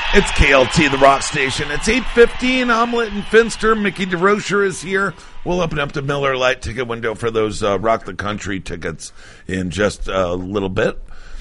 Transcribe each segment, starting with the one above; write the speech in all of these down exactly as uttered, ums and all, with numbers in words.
It's K L T, the rock station. It's eight fifteen. Omelet and Finster. Mickey DeRocher is here. We'll open up the Miller Lite ticket window for those uh, Rock the Country tickets in just a little bit.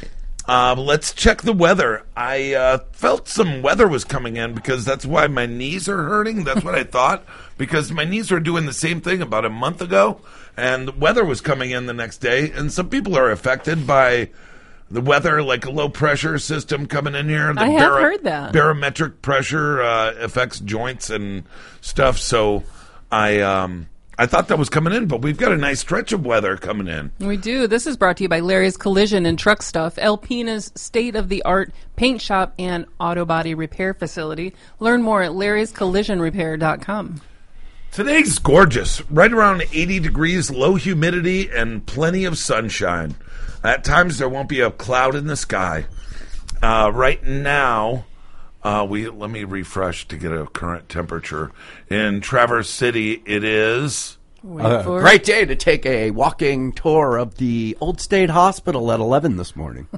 Uh, let's check the weather. I uh, felt some weather was coming in because that's why my knees are hurting. That's what I thought, because my knees were doing the same thing about a month ago, and the weather was coming in the next day, and some people are affected by the weather, like a low-pressure system coming in here. The I have heard that. Barometric pressure uh, affects joints and stuff, so I... Um, I thought that was coming in, but we've got a nice stretch of weather coming in. We do. This is brought to you by Larry's Collision and Truck Stuff, Alpina's state-of-the-art paint shop and auto body repair facility. Learn more at larrys collision repair dot com. Today's gorgeous. Right around eighty degrees, low humidity, and plenty of sunshine. At times, there won't be a cloud in the sky. Uh, right now... Uh, we let me refresh to get a current temperature. In Traverse City, it is a great day to take a walking tour of the Old State Hospital at eleven this morning.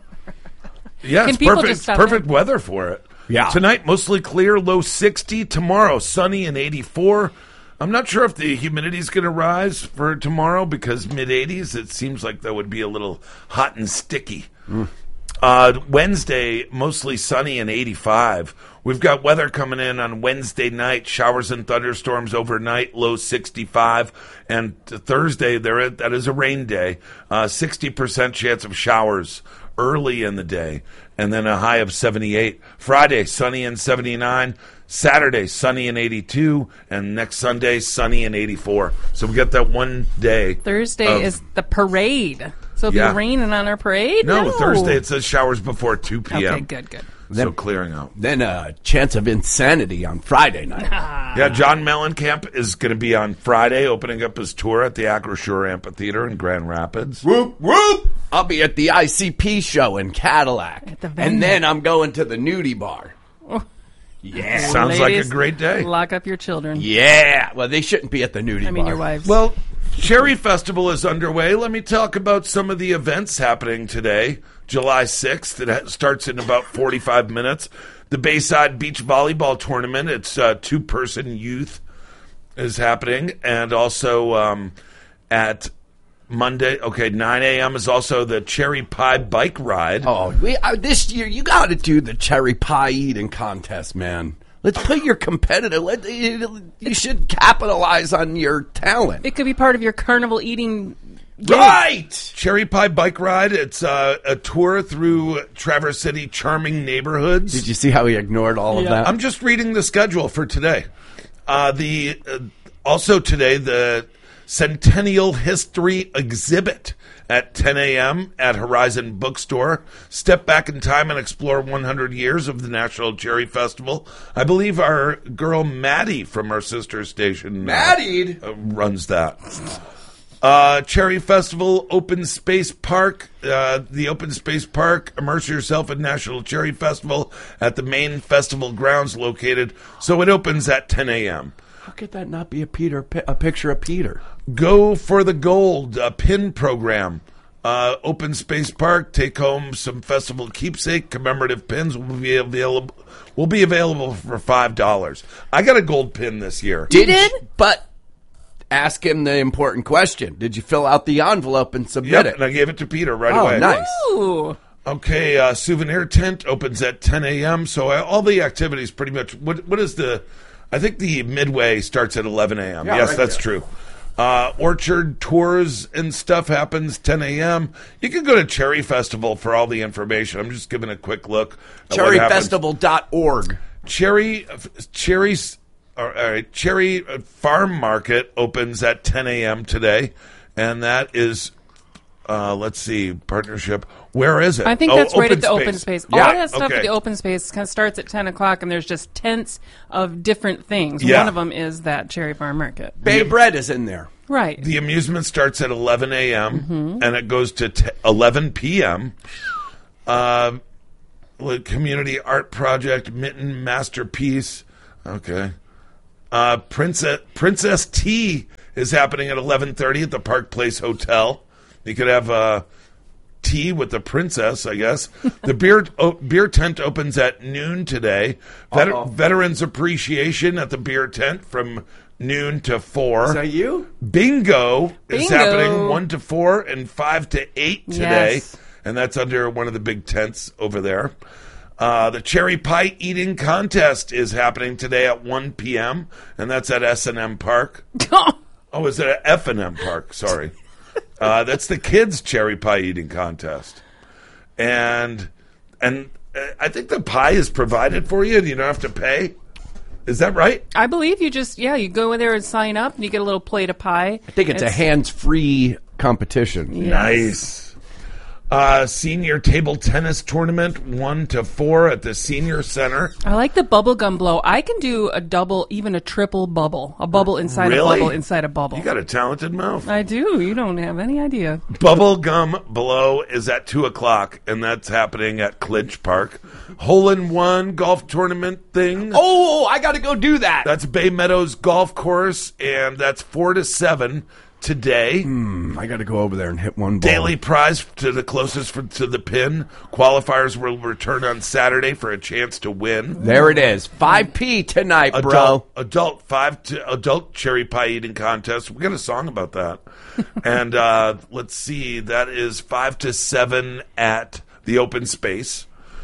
Yeah, Can it's people perfect. just It's stop perfect there? weather for it. Yeah. Tonight, mostly clear, low sixty. Tomorrow, sunny and eighty-four. I'm not sure if the humidity is going to rise for tomorrow because mid eighties. It seems like that would be a little hot and sticky. Mm. Uh, Wednesday, mostly sunny and eighty-five. We've got weather coming in on Wednesday night, showers and thunderstorms overnight, low sixty-five. And Thursday, there that is a rain day, uh, sixty percent chance of showers early in the day, and then a high of seventy-eight. Friday, sunny and seventy-nine. Saturday, sunny and eighty-two. And next Sunday, sunny and eighty-four. So we got that one day. Thursday of, is the parade. So if Yeah. you're raining on our parade? No, No, Thursday it says showers before two p.m. Okay, good, good. So Then- clearing out. Then a chance of insanity on Friday night. Yeah, John Mellencamp is going to be on Friday, opening up his tour at the Acrisure Amphitheater in Grand Rapids. Whoop, whoop. I'll be at the I C P show in Cadillac. At the venue. And then I'm going to the nudie bar. Yeah. Sounds like a Ladies, great day. Lock up your children. Yeah. Well, they shouldn't be at the nudie bar. I mean, your wives. Well, Cherry Festival is underway. Let me talk about some of the events happening today. July sixth, it ha- starts in about forty-five minutes. The Bayside Beach Volleyball Tournament, it's uh, two-person youth, is happening. And also um, at Monday, okay, nine a.m. is also the Cherry Pie Bike Ride. Oh, we, uh, this year you got to do the cherry pie eating contest, man. Let's put your competitive. Let, you, you should capitalize on your talent. It could be part of your carnival eating. gig. Right. Cherry Pie Bike Ride, it's uh, a tour through Traverse City charming neighborhoods. Did you see how he ignored all of Yeah. that? I'm just reading the schedule for today. Uh, the uh, also today, the Centennial History Exhibit at ten a.m. at Horizon Bookstore. Step back in time and explore one hundred years of the National Cherry Festival. I believe our girl Maddie from our sister station uh, Maddie? uh, runs that. Uh, Cherry Festival, Open Space Park. Uh, the Open Space Park, immerse yourself in National Cherry Festival at the main festival grounds located. So it opens at ten a.m. How could that not be a Peter? A picture of Peter? Go for the Gold, a pin program. Uh, Open Space Park, take home some festival keepsake. Commemorative pins will be available. Will be available for five dollars. I got a gold pin this year. Did it? But ask him the important question. Did you fill out the envelope and submit Yep, it? and I gave it to Peter right Oh, away. nice. Ooh. Okay, uh, souvenir tent opens at ten a.m. So uh, all the activities pretty much. What what is the? I think the Midway starts at eleven a.m. Yeah, yes, right that's there. true. Uh, orchard tours and stuff happens ten a.m. You can go to Cherry Festival for all the information. I'm just giving a quick look. at what cherry happens. festival dot org. Cherry Cherry's all right, Cherry Farm Market opens at ten a.m. today, and that is. Uh, let's see, partnership. Where is it? I think Oh, that's right open at the open space. Yeah, All that stuff okay. at the open space kind of starts at ten o'clock, and there's just tents of different things. Yeah. One of them is that Cherry Farm Market. Bay Bread is in there. Right. The amusement starts at eleven a.m. Mm-hmm. and it goes to t- eleven p.m. Uh, like community art project, Mitten Masterpiece. Okay. Uh, Princess Princess Tea is happening at eleven thirty at the Park Place Hotel. You could have uh, tea with the princess, I guess. The beer oh, beer tent opens at noon today. Vet- Veterans Appreciation at the beer tent from noon to four. Is that you? Bingo, is Bingo. happening one to four and five to eight today. Yes. And that's under one of the big tents over there. Uh, the cherry pie eating contest is happening today at one p.m. and that's at S and M Park. Oh, is it at F and M Park? Sorry. Uh, that's the kids' cherry pie eating contest. And and uh, I think the pie is provided for you and you don't have to pay. Is that right? I believe you just, yeah, you go in there and sign up and you get a little plate of pie. I think it's, a hands-free competition. Yes. Nice. Uh, senior table tennis tournament, one to four at the senior center. I like the bubble gum blow. I can do a double, even a triple bubble. A bubble inside Really? a bubble inside a bubble. You got a talented mouth. I do. You don't have any idea. Bubble gum blow is at two o'clock, and that's happening at Clinch Park. Hole in one golf tournament thing. Oh, I got to go do that. That's Bay Meadows Golf Course, and that's four to seven today. I got to go over there and hit one ball. Daily prize to the closest for, to the pin. Qualifiers will return on Saturday for a chance to win. There it is. five p tonight, bro. Adult, adult five to adult cherry pie eating contest. We got a song about that. And uh, let's see, that is five to seven at the open space.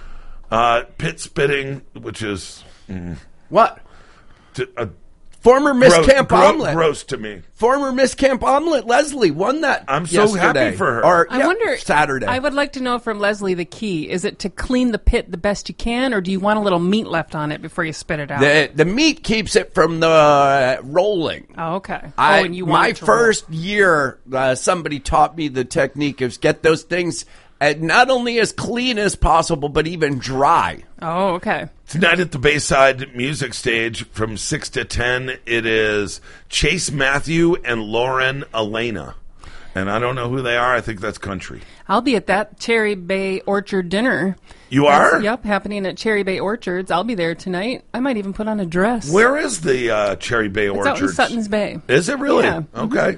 Uh, pit spitting, which is mm, What? to, uh, Former Miss gross, Camp gro- Omelet. gross to me. Former Miss Camp Omelet, Leslie, won that I'm so happy yesterday. for her. Or, I yeah, wonder. Saturday. I would like to know from Leslie the key. Is it to clean the pit the best you can, or do you want a little meat left on it before you spit it out? the, the meat keeps it from the uh, rolling. oh, okay. I, oh, and you want my it to roll. first year, uh, somebody taught me the technique of get those things uh, not only as clean as possible, but even dry. Oh, okay. Tonight at the Bayside Music Stage from six to ten, it is Chase Matthew and Lauren Elena. And I don't know who they are. I think that's country. I'll be at that Cherry Bay Orchard dinner. You That's- are? Yep, happening at Cherry Bay Orchards. I'll be there tonight. I might even put on a dress. Where is the uh, Cherry Bay It's Orchards? out in Sutton's Bay. Is it really? Yeah. Okay.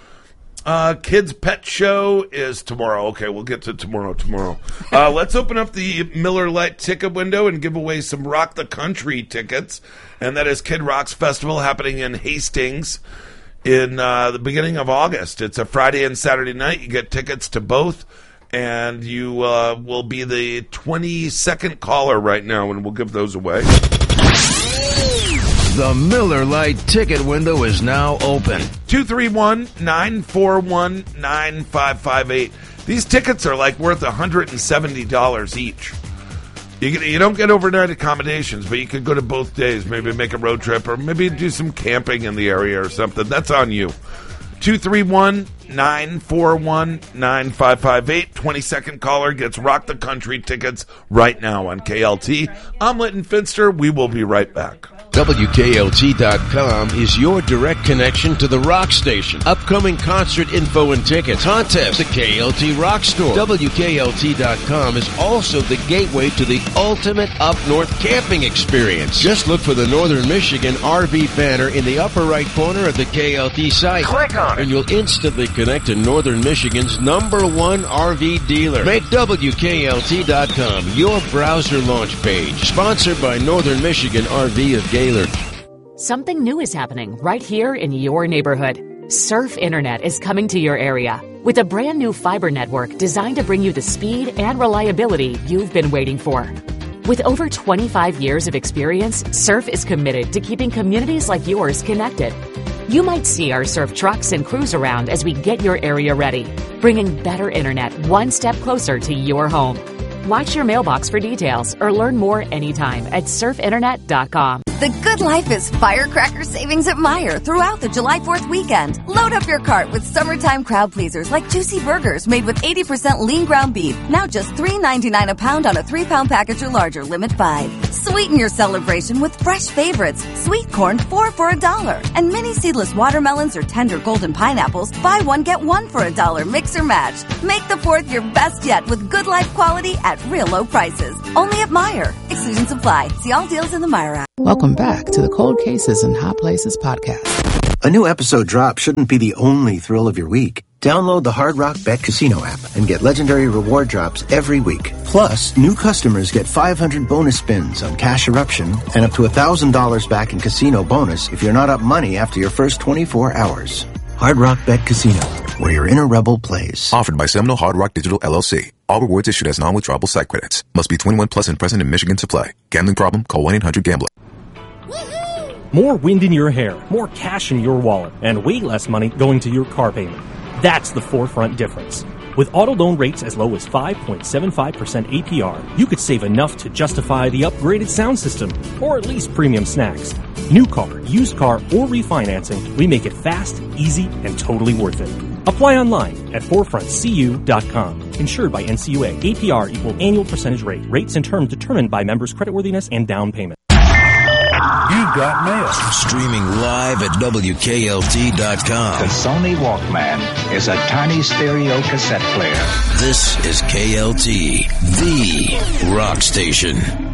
Uh, Kids Pet Show is tomorrow. Okay, we'll get to tomorrow tomorrow. Uh, let's open up the Miller Lite ticket window and give away some Rock the Country tickets. And that is Kid Rock's Festival happening in Hastings in uh, the beginning of August. It's a Friday and Saturday night. You get tickets to both. And you uh, will be the twenty-second caller right now, and we'll give those away. The Miller Lite ticket window is now open. two three one, nine four one, nine five five eight. These tickets are like worth one hundred seventy dollars each. You get, you don't get overnight accommodations, but you could go to both days, maybe make a road trip, or maybe do some camping in the area or something. That's on you. two three one, nine four one, nine five five eight. twenty-second caller gets Rock the Country tickets right now on K L T. I'm Linton Finster. We will be right back. W K L T dot com is your direct connection to the rock station. Upcoming concert info and tickets, contests, the K L T Rock Store. W K L T dot com is also the gateway to the ultimate up-north camping experience. Just look for the Northern Michigan R V banner in the upper right corner of the K L T site. Click on it, and you'll instantly connect to Northern Michigan's number one R V dealer. Make W K L T dot com your browser launch page. Sponsored by Northern Michigan R V of Gaylord. Something new is happening right here in your neighborhood. Surf Internet is coming to your area with a brand new fiber network designed to bring you the speed and reliability you've been waiting for. With over twenty-five years of experience, Surf is committed to keeping communities like yours connected. You might see our Surf trucks and crews around as we get your area ready, bringing better internet one step closer to your home. Watch your mailbox for details or learn more anytime at surf internet dot com. The good life is firecracker savings at Meijer throughout the July fourth weekend. Load up your cart with summertime crowd pleasers like juicy burgers made with eighty percent lean ground beef. Now just three ninety-nine a pound on a three pound package or larger, limit five. Sweeten your celebration with fresh favorites. Sweet corn, four for a dollar. And mini seedless watermelons or tender golden pineapples, buy one, get one for a dollar. Mix or match. Make the fourth your best yet with good life quality at real low prices. Only at Meijer. Exclusions apply. See all deals in the Meijer app. Welcome back to the Cold Cases and Hot Places podcast. A new episode drop shouldn't be the only thrill of your week. Download the Hard Rock Bet Casino app and get legendary reward drops every week. Plus, new customers get five hundred bonus spins on Cash Eruption and up to one thousand dollars back in casino bonus if you're not up money after your first twenty-four hours. Hard Rock Bet Casino, where your inner rebel plays. Offered by Seminole Hard Rock Digital L L C. All rewards issued as non-withdrawable site credits. Must be twenty-one plus and present in Michigan to play. Gambling problem? Call one eight hundred gambler. More wind in your hair, more cash in your wallet, and way less money going to your car payment. That's the Forefront difference. With auto loan rates as low as five point seven five percent A P R, you could save enough to justify the upgraded sound system, or at least premium snacks. New car, used car, or refinancing, we make it fast, easy, and totally worth it. Apply online at forefront c u dot com. Insured by N C U A. A P R equal annual percentage rate. Rates and terms determined by members' creditworthiness and down payment. You've got mail. Streaming live at W K L T dot com. The Sony Walkman is a tiny stereo cassette player. This is K L T, the rock station.